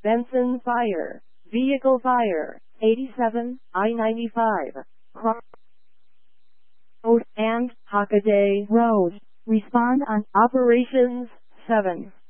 Benson Fire, Vehicle Fire, 87, I-95, Cross Road, and Hockaday Road. Respond on Operations 7.